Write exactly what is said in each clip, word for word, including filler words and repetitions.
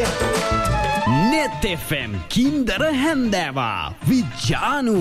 net F M කින්දර හැන්දෑවා විජානු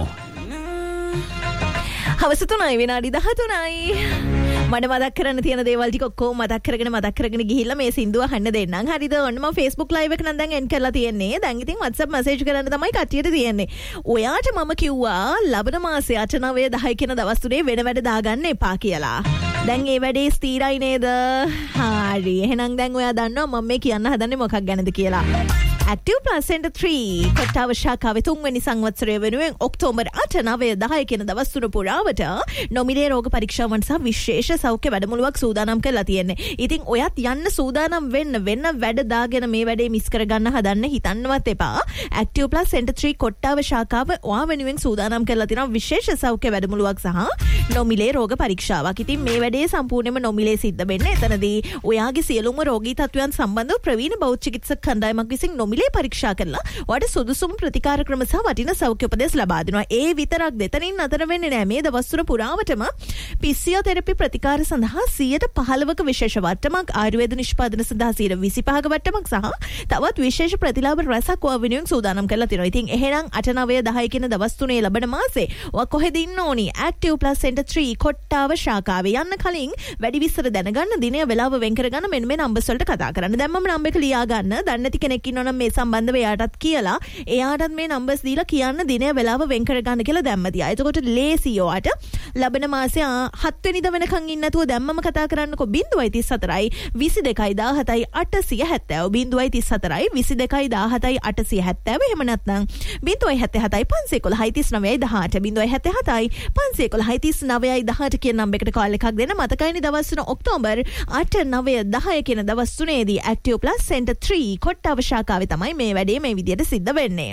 හවස තුනයි විනාඩි දහතුනයි. මට මතක් කරන්න තියෙන දේවල් ටික ඔක්කොම මතක් කරගෙන මතක් කරගෙන ගිහිල්ලා මේ සින්දුව අහන්න දෙන්නම්. හරිද? ඔන්න මම Facebook live එක නම් දැන් එන්ඩ් කරලා තියෙන්නේ. දැන් ඉතින් WhatsApp message කරන්න තමයි කට්ටියට තියෙන්නේ. ඔයාට මම කිව්වා ලබන මාසේ අට නවය දහය කියන දවස් තුනේ වෙන වැඩ දාගන්න එපා කියලා. දැන් ඒ වැඩේ ස්ථිරයි නේද? හරි. එහෙනම් දැන් ඔයා දන්නවා මම මේ කියන්න හදන්නේ මොකක් ගැනද කියලා. Active Plus Center three Kottawa ශාඛාවේ තුන්වෙනි සංවත්සරය වෙනුවෙන් ඔක්තෝබර් අට නවය දහය කියන දවස් තුන පුරාවට නොමිලේ රෝග පරීක්ෂාවන් සහ විශේෂ සෞඛ්‍ය වැඩමුළුවක් සූදානම් කරලා තියෙන්නේ. ඉතින් ඔයත් යන්න සූදානම් වෙන්න වෙන වැඩ දාගෙන මේ වැඩේ මිස් කරගන්න හදන්න හිතන්නවත් එපා. Active Plus Center three Kottawa ශාඛාව ඔයා වෙනුවෙන් සූදානම් කරලා තියෙනවා විශේෂ සෞඛ්‍ය වැඩමුළුවක් සහ නොමිලේ රෝග පරීක්ෂාවක්. ඉතින් මේ වැඩේ සම්පූර්ණයෙන්ම නොමිලේ සිද්ධ වෙන්නේ. එතනදී ඔයාගේ සියලුම රෝගී තත්ත්වයන් සම්බන්ධව ප්‍රවීණ බෞද්ධ චිකිත්සක කණ්ඩායමක් විසින් මිලේ පරීක්ෂා කරලා ඔයාට සුදුසුම ප්‍රතිකාර ක්‍රම සහ වටින සෞඛ්‍ය උපදෙස් ලබා දෙනවා. ඒ විතරක් දෙතනින් අතර වෙන්නේ නැහැ. මේ දවස් තුන පුරාවටම ෆිසියෝതെරපි ප්‍රතිකාර සඳහා සියයට පහළවක විශේෂ වට්ටමක්, ආයුර්වේද නිෂ්පාදන සඳහා සියයට විසිපහක වට්ටමක් සහ තවත් විශේෂ ප්‍රතිලාභ රැසක් ඔයා වෙනුවෙන් සූදානම් කරලා තියෙනවා. ඉතින් එහෙනම් අට නවය දහය කියන දවස් තුනේ ලබන මාසේ ඔයා කොහෙද ඉන්න ඕනි? Active Plus Center three Kottawa ශාඛාවේ යන්න කලින් වැඩි විස්තර දැනගන්න දිනය වෙලාව වෙන් කරගන්න මෙන්න මේ නම්බර්ස් වලට කතා කරන්න. දැන් මම නම්බර් එක ලියා ගන්න. දන්නේ නැති කෙනෙක් ඉන්නවනම් මේ සම්බන්ධව එයාටත් කියලා එයාටත් මේ නම්බර්ස් දීලා කියන්න දිනය වෙලාව වෙන් කරගන්න කියලා දැම්ම තියා. එතකොට ලේසි ඔයාට ලබන මාසේ හත් වෙනිදා වෙනකන් ඉන්න නැතුව දැම්මම කතා කරන්නකෝ zero තිස් හතරයි විසි දෙකයි දාහතයි අටසිය හැත්තෑව zero තිස් හතරයි විසි දෙකයි දාහතයි අටසිය හැත්තෑව. එහෙම නැත්නම් zero හැත්තෑ හතයි පන්සිය එකොළහයි තිස් නවයයි දහඅට zero හැත්තෑ හතයි පන්සිය එකොළහයි තිස් නවයයි දහඅට කියන නම්බර් එකට කෝල් එකක් දෙන්න. මතකයිනේ දවස් තුන ඔක්තෝබර් අට නවය දහය කියන දවස් තුනේදී Active Plus Center three Kottawa ශාඛාවේ තමයි මේ වැඩේ මේ විදියට සිද්ධ වෙන්නේ.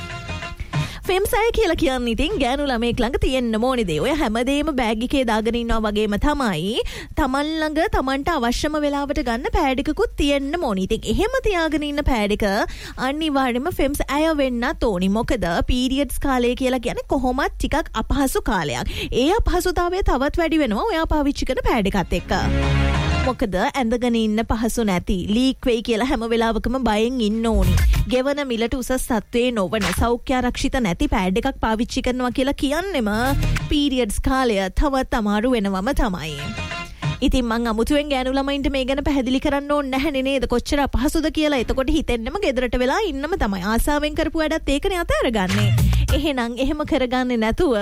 ෆෙම්සය කියලා කියන්නේ ඉතින් ගෑනු ළමෙක් ළඟ තියෙන්න ඕනේ දේ. ඔය හැමදේම බෑග් එකේ දාගෙන ඉන්නවා වගේම තමයි තමන් ළඟ තමන්ට අවශ්‍යම වෙලාවට ගන්න පෑඩ් එකකුත් තියෙන්න ඕනේ. ඉතින් එහෙම තියාගෙන ඉන්න පෑඩ් එක අනිවාර්යයෙන්ම ෆෙම්ස් අය වෙන්නත් ඕනේ. මොකද පීරියඩ්ස් කාලය කියලා කියන්නේ කොහොමත් ටිකක් අපහසු කාලයක්. ඒ අපහසුතාවය තවත් වැඩි වෙනවා ඔයා පාවිච්චි කරන පෑඩ් එකත් එක්ක. මොකද ඇඳගෙන ඉන්න පහසු නැති ලීක් වෙයි කියලා හැම වෙලාවකම බයෙන් ඉන්න ඕනි. ගෙවන මිලට උසස් තත්ත්වයේ නොවන සෞඛ්‍ය ආරක්ෂිත නැති පෑඩ් එකක් පාවිච්චි කරනවා කියලා කියන්නෙම පීරියඩ්ස් කාලය තවත් අමාරු වෙනවම තමයි. ඉතින් මං අමුතුවෙන් ගෑනු ළමයින්ට මේ ගැන පැහැදිලි කරන්න ඕනේ නැහැ නේද කොච්චර අපහසුද කියලා. එතකොට හිතෙන්නම ගෙදරට වෙලා ඉන්නම තමයි. ආසාවෙන් කරපු වැඩත් ඒකනේ අතහැරගන්නේ. එහෙනම් එහෙම කරගන්නේ නැතුව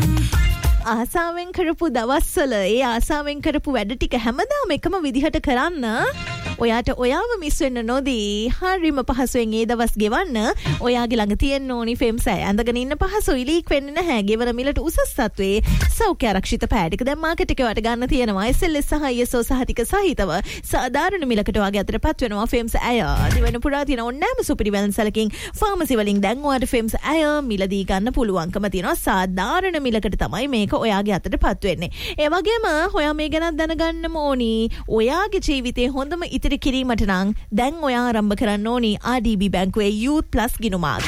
ආසාවෙන් කරපු දවස්වල ඒ ආසාවෙන් කරපු වැඩ ටික හැමදාම එකම විදිහට කරන්න ඔයාට ඔයාව මිස් වෙන්න නොදී හරිම පහසුවෙන් ඒ දවස් ගෙවන්න ඔයාගේ ළඟ තියෙන්න ඕනි ෆෙම්ස් අය. ඇඳගෙන ඉන්න පහසුයි ලීක් වෙන්නේ නැහැ. ගෙවන මිලට උසස් තත්ත්වයේ සෞඛ්‍ය ආරක්ෂිත පෑඩ් එක දැන් මාකට් එකේ වට ගන්න තියෙනවා. S L S සහ I S O සහතික සහිතව සාධාරණ මිලකට ඔයාගේ අතටපත් වෙනවා ෆෙම්ස් අය. දිවෙන පුරා තියෙන ඕනෑම සුපිරිවැල් සැලකින් ෆාමසි වලින් දැන් ඔයාට ෆෙම්ස් අය මිලදී ගන්න පුළුවන්කම තියෙනවා. සාධාරණ මිලකට තමයි මේක ඔයාගේ අතටපත් වෙන්නේ. ඒ වගේම ඔයා මේ ගැන දැනගන්නම ඕනි. ඔයාගේ ජීවිතේ හොඳම ඉතිරි කිරීමට නම් දැන් ඔයා ආරම්භ කරන්න ඕනි R D B බැංකුවේ Youth Plus ගිණුමක්.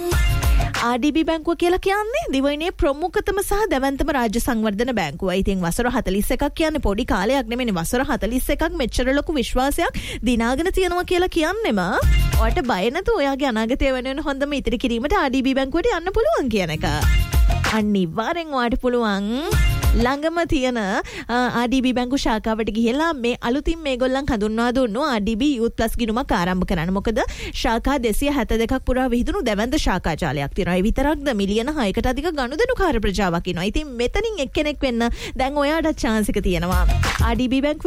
R D B බැංකුව කියලා කියන්නේ දිවයිනේ ප්‍රමුඛතම සහ දැවැන්තම රාජ්‍ය සංවර්ධන බැංකුව. ඉතින් වසර හතළිස් එකක් කියන්නේ පොඩි කාලයක් නෙමෙයි. වසර හතළිස් එකක් මෙච්චර ලොකු විශ්වාසයක් දිනාගෙන තියනවා කියලා කියන්නෙම ඔයාට බය නැතුව ඔයාගේ අනාගතය වෙනුවෙන් හොඳම ඉතිරි කිරීමට R D B බැංකුවට යන්න පුළුවන් කියන එක. අනිවාර්යෙන් ඔයාට පුළුවන් ළඟම තියෙන R D B බැංකු ශාඛාවට ගිහිල්ලා මේ අලුතින් මේගොල්ලන් හඳුන්වා දුන්නු R D B Youth Plus ගිණුමක් ආරම්භ කරන්න. මොකද ශාඛා දෙසිය හැත්තෑ දෙකක් පුරා විහිදුණු දැවැන්ත ශාඛා ජාලයක් තියෙනවා. ඒ විතරක්ද මිලියන හයකට අධික ගනුදෙනුකාර ප්‍රජාවක් ඉන්නවා. ඉතින් මෙතනින් එක්කෙනෙක් වෙන්න දැන් ඔයාට chance එක තියෙනවා. R D B බැංකුව